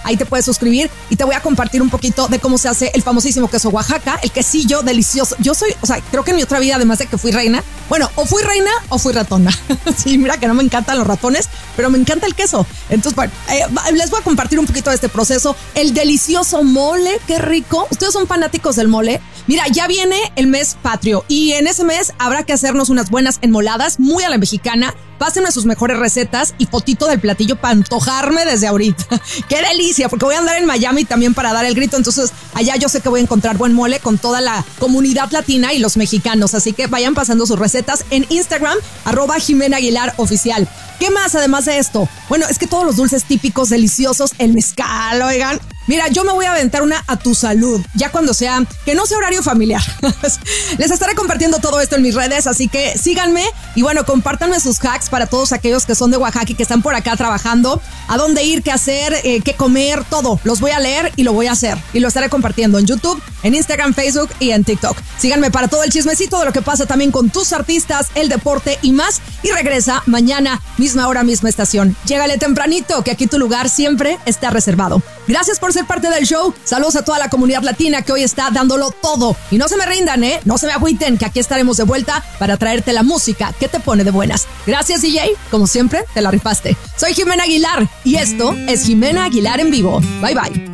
Ahí te puedes suscribir y te voy a compartir un poquito de cómo se hace el famosísimo queso Oaxaca, el quesillo delicioso. Yo soy, creo que en mi otra vida, además de que fui reina, bueno, o fui reina o fui ratona. Sí, mira que no me encantan los ratones, pero me encanta el queso. Entonces, bueno, les voy a compartir un poquito de este proceso. El delicioso mole, qué rico. ¿Ustedes son fanáticos del mole? Mira, ya viene el mes patrio y en ese mes habrá que hacernos unas buenas enmoladas, muy a la mexicana. Pásenme sus mejores recetas y fotito del platillo para antojarme desde ahorita. ¡Qué delicia! Porque voy a andar en Miami también para dar el grito. Entonces, allá yo sé que voy a encontrar buen mole con toda la comunidad latina y los mexicanos. Así que vayan pasando sus recetas en Instagram, @JimenaAguilarOficial. ¿Qué más además de esto? Bueno, es que todos los dulces típicos deliciosos, el mezcal, oigan. Mira, yo me voy a aventar una a tu salud, ya cuando sea, que no sea horario familiar. Les estaré compartiendo todo esto en mis redes, así que síganme y bueno, compártanme sus hacks para todos aquellos que son de Oaxaca y que están por acá trabajando. A dónde ir, qué hacer, qué comer, todo. Los voy a leer y lo voy a hacer. Y lo estaré compartiendo en YouTube, en Instagram, Facebook y en TikTok. Síganme para todo el chismecito de lo que pasa también con tus artistas, el deporte y más. Y regresa mañana, misma hora, misma estación. Llégale tempranito, que aquí tu lugar siempre está reservado. Gracias por ser parte del show. Saludos a toda la comunidad latina que hoy está dándolo todo. Y no se me rindan, no se me agüiten, que aquí estaremos de vuelta para traerte la música que te pone de buenas. Gracias, DJ. Como siempre, te la rifaste. Soy Jimena Aguilar y esto es Jimena Aguilar en vivo. Bye, bye.